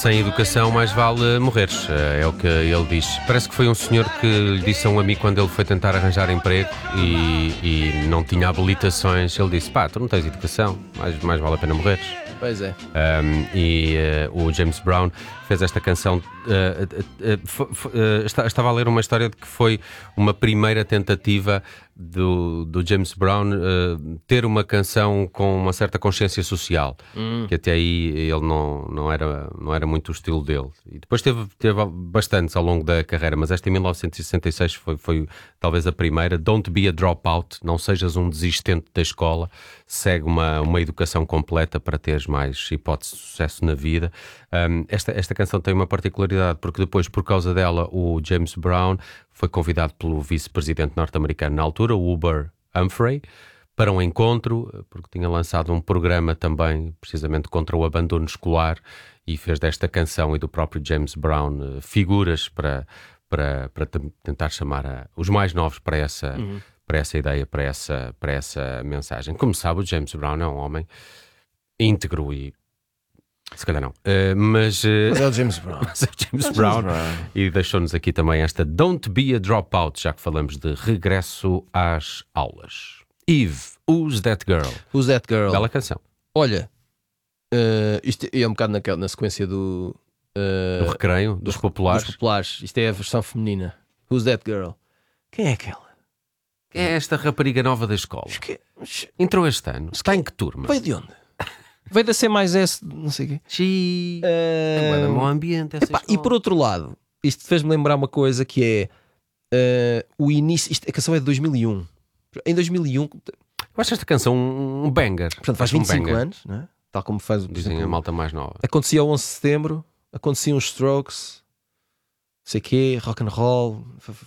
sem educação mais vale morreres, é o que ele diz. Parece que foi um senhor que lhe disse a um amigo quando ele foi tentar arranjar emprego e não tinha habilitações. Ele disse, pá, tu não tens educação, mais vale a pena morreres. Pois é. O James Brown fez esta canção. Estava a ler uma história de que foi uma primeira tentativa do James Brown ter uma canção com uma certa consciência social, que até aí ele não era muito o estilo dele. E depois teve bastantes ao longo da carreira, mas esta em 1966 foi talvez a primeira. Don't be a dropout, não sejas um desistente da escola, segue uma educação completa para teres mais hipótese de sucesso na vida. Esta canção tem uma particularidade, porque depois, por causa dela, o James Brown foi convidado pelo vice-presidente norte-americano na altura, o Hubert Humphrey, para um encontro, porque tinha lançado um programa também, precisamente contra o abandono escolar, e fez desta canção e do próprio James Brown figuras para tentar chamar os mais novos para essa ideia, para essa mensagem. Como sabe, o James Brown é um homem íntegro e se calhar não, mas é o James Brown. Mas é o James Brown. E deixou-nos aqui também esta Don't Be a Dropout, já que falamos de regresso às aulas. Eve, Who's That Girl? Who's That Girl? Bela canção. Olha, isto é um bocado na sequência do recreio, dos populares. Dos populares. Isto é a versão feminina. Who's That Girl? Quem é aquela? Quem é esta rapariga nova da escola? Entrou este ano. Está em que turma? Veio de onde? Veio da C+S, não sei o quê. É um bom ambiente essa escola. E por outro lado, isto fez-me lembrar uma coisa que é o início. A canção é de 2001. Em 2001. Eu acho esta canção um banger. Portanto, faz 25 anos, não é? Tal como faz o. Dizem a malta mais nova. Acontecia o 11 de setembro, aconteciam os Strokes, não sei o quê, rock and roll.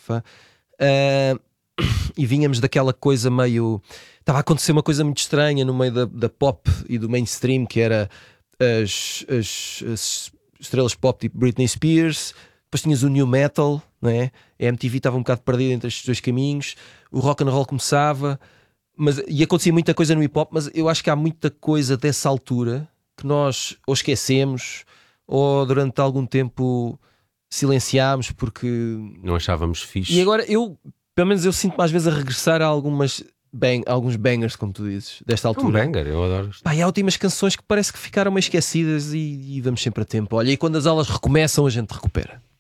E vínhamos daquela coisa meio. Estava a acontecer uma coisa muito estranha no meio da pop e do mainstream, que era as estrelas pop tipo Britney Spears. Depois tinhas o new metal, não é? A MTV estava um bocado perdida entre estes dois caminhos. O rock and roll começava, e acontecia muita coisa no hip hop. Mas eu acho que há muita coisa dessa altura que nós ou esquecemos ou durante algum tempo silenciámos porque não achávamos fixe. E agora pelo menos eu sinto-me às vezes a regressar a alguns bangers, como tu dizes, desta altura. Um banger, eu adoro isto. Pá, e há últimas canções que parece que ficaram meio esquecidas e vamos sempre a tempo. Olha, e quando as aulas recomeçam, a gente recupera.